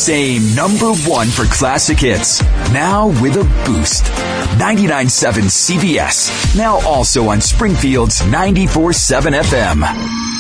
Staying number one for classic hits. Now with a boost. 99.7 CBS. Now also on Springfield's 94.7 FM.